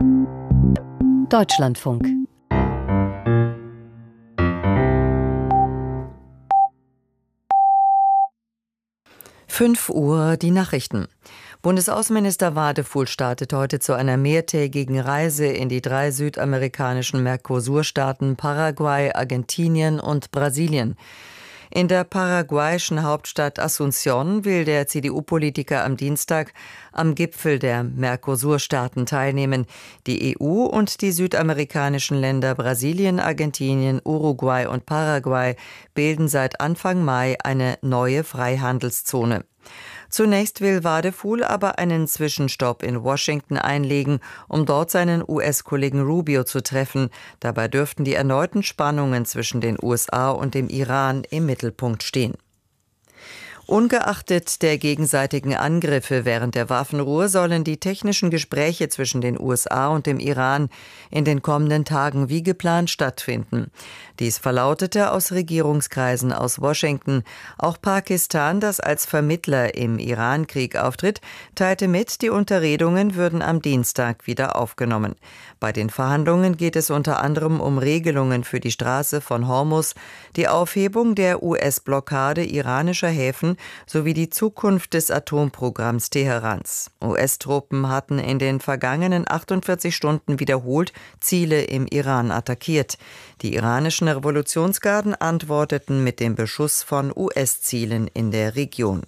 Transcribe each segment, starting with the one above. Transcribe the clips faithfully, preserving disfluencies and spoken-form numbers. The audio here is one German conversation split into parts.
Deutschlandfunk. fünf Uhr, die Nachrichten. Bundesaußenminister Wadefuhl startet heute zu einer mehrtägigen Reise in die drei südamerikanischen Mercosur-Staaten Paraguay, Argentinien und Brasilien. In der paraguayischen Hauptstadt Asunción will der C D U-Politiker am Dienstag am Gipfel der Mercosur-Staaten teilnehmen. Die E U und die südamerikanischen Länder Brasilien, Argentinien, Uruguay und Paraguay bilden seit Anfang Mai eine neue Freihandelszone. Zunächst will Wadefuhl aber einen Zwischenstopp in Washington einlegen, um dort seinen U S-Kollegen Rubio zu treffen. Dabei dürften die erneuten Spannungen zwischen den U S A und dem Iran im Mittelpunkt stehen. Ungeachtet der gegenseitigen Angriffe während der Waffenruhe sollen die technischen Gespräche zwischen den U S A und dem Iran in den kommenden Tagen wie geplant stattfinden. Dies verlautete aus Regierungskreisen aus Washington. Auch Pakistan, das als Vermittler im Iran-Krieg auftritt, teilte mit, die Unterredungen würden am Dienstag wieder aufgenommen. Bei den Verhandlungen geht es unter anderem um Regelungen für die Straße von Hormuz, die Aufhebung der U S-Blockade iranischer Häfen sowie die Zukunft des Atomprogramms Teherans. U S-Truppen hatten in den vergangenen achtundvierzig Stunden wiederholt Ziele im Iran attackiert. Die iranischen Revolutionsgarden antworteten mit dem Beschuss von U S-Zielen in der Region.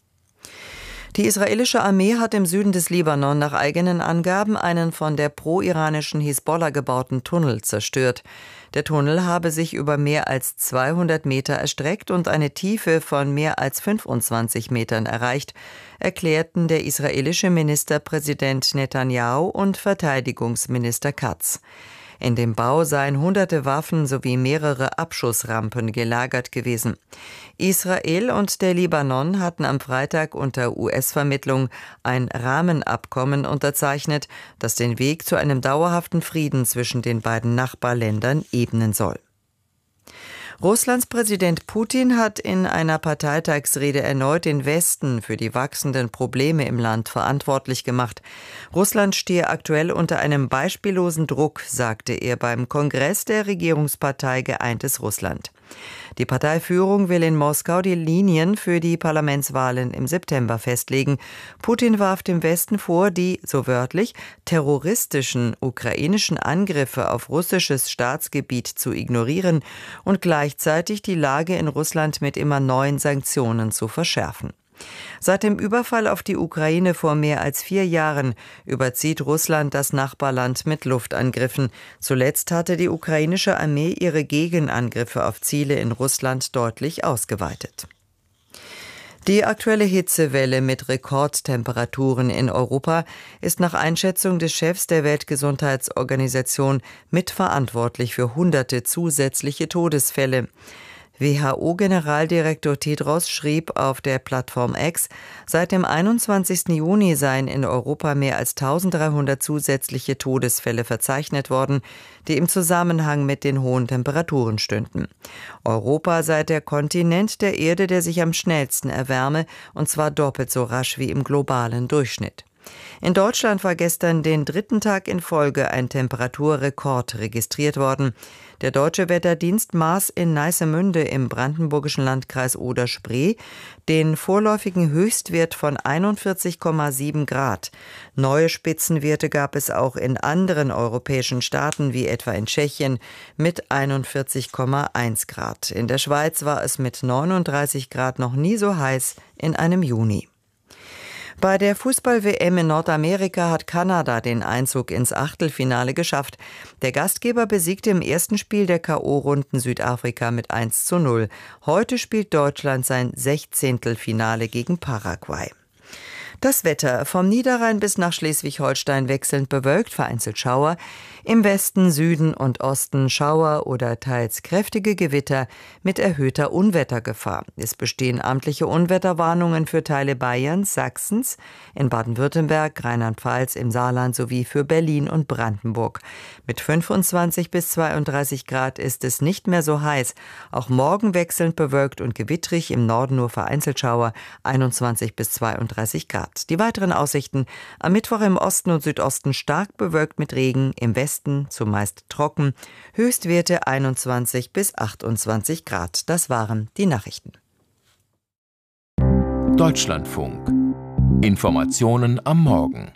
Die israelische Armee hat im Süden des Libanon nach eigenen Angaben einen von der pro-iranischen Hisbollah gebauten Tunnel zerstört. Der Tunnel habe sich über mehr als zweihundert Meter erstreckt und eine Tiefe von mehr als fünfundzwanzig Metern erreicht, erklärten der israelische Ministerpräsident Netanyahu und Verteidigungsminister Katz. In dem Bau seien hunderte Waffen sowie mehrere Abschussrampen gelagert gewesen. Israel und der Libanon hatten am Freitag unter U S-Vermittlung ein Rahmenabkommen unterzeichnet, das den Weg zu einem dauerhaften Frieden zwischen den beiden Nachbarländern ebnen soll. Russlands Präsident Putin hat in einer Parteitagsrede erneut den Westen für die wachsenden Probleme im Land verantwortlich gemacht. Russland stehe aktuell unter einem beispiellosen Druck, sagte er beim Kongress der Regierungspartei Geeintes Russland. Die Parteiführung will in Moskau die Linien für die Parlamentswahlen im September festlegen. Putin warf dem Westen vor, die, so wörtlich, terroristischen ukrainischen Angriffe auf russisches Staatsgebiet zu ignorieren und gleichzeitig die Lage in Russland mit immer neuen Sanktionen zu verschärfen. Seit dem Überfall auf die Ukraine vor mehr als vier Jahren überzieht Russland das Nachbarland mit Luftangriffen. Zuletzt hatte die ukrainische Armee ihre Gegenangriffe auf Ziele in Russland deutlich ausgeweitet. Die aktuelle Hitzewelle mit Rekordtemperaturen in Europa ist nach Einschätzung des Chefs der Weltgesundheitsorganisation mitverantwortlich für hunderte zusätzliche Todesfälle. W H O-Generaldirektor Tedros schrieb auf der Plattform X, seit dem einundzwanzigsten Juni seien in Europa mehr als dreizehnhundert zusätzliche Todesfälle verzeichnet worden, die im Zusammenhang mit den hohen Temperaturen stünden. Europa sei der Kontinent der Erde, der sich am schnellsten erwärme, und zwar doppelt so rasch wie im globalen Durchschnitt. In Deutschland war gestern den dritten Tag in Folge ein Temperaturrekord registriert worden. Der Deutsche Wetterdienst maß in Neissemünde im brandenburgischen Landkreis Oder-Spree den vorläufigen Höchstwert von einundvierzig Komma sieben Grad. Neue Spitzenwerte gab es auch in anderen europäischen Staaten, wie etwa in Tschechien, mit einundvierzig Komma eins Grad. In der Schweiz war es mit neununddreißig Grad noch nie so heiß in einem Juni. Bei der Fußball-W M in Nordamerika hat Kanada den Einzug ins Achtelfinale geschafft. Der Gastgeber besiegte im ersten Spiel der K O-Runden Südafrika mit eins zu null. Heute spielt Deutschland sein Sechzehntelfinale gegen Paraguay. Das Wetter: vom Niederrhein bis nach Schleswig-Holstein wechselnd bewölkt, vereinzelt Schauer. Im Westen, Süden und Osten Schauer oder teils kräftige Gewitter mit erhöhter Unwettergefahr. Es bestehen amtliche Unwetterwarnungen für Teile Bayerns, Sachsens, in Baden-Württemberg, Rheinland-Pfalz, im Saarland sowie für Berlin und Brandenburg. Mit fünfundzwanzig bis zweiunddreißig Grad ist es nicht mehr so heiß. Auch morgen wechselnd bewölkt und gewittrig, im Norden nur vereinzelt Schauer, einundzwanzig bis zweiunddreißig Grad. Grad. Die weiteren Aussichten: am Mittwoch im Osten und Südosten stark bewölkt mit Regen, im Westen zumeist trocken, Höchstwerte einundzwanzig bis achtundzwanzig Grad. Das waren die Nachrichten. Deutschlandfunk. Informationen am Morgen.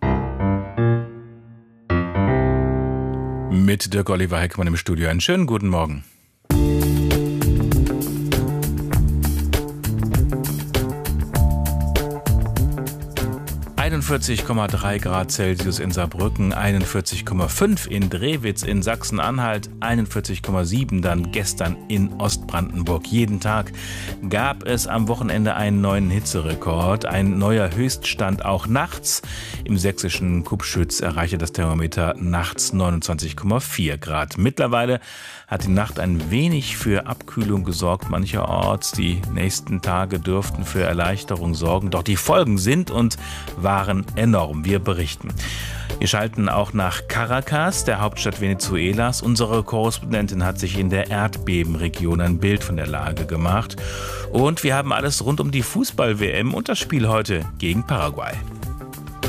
Mit Dirk Oliver Heckmann im Studio. Einen schönen guten Morgen. einundvierzig Komma drei Grad Celsius in Saarbrücken, einundvierzig Komma fünf in Drewitz in Sachsen-Anhalt, einundvierzig Komma sieben dann gestern in Ostbrandenburg. Jeden Tag gab es am Wochenende einen neuen Hitzerekord, ein neuer Höchststand auch nachts. Im sächsischen Kubschütz erreichte das Thermometer nachts neunundzwanzig Komma vier Grad. Mittlerweile hat die Nacht ein wenig für Abkühlung gesorgt mancherorts. Die nächsten Tage dürften für Erleichterung sorgen, doch die Folgen sind und waren enorm. Wir berichten. Wir schalten auch nach Caracas, der Hauptstadt Venezuelas. Unsere Korrespondentin hat sich in der Erdbebenregion ein Bild von der Lage gemacht. Und wir haben alles rund um die Fußball-W M und das Spiel heute gegen Paraguay.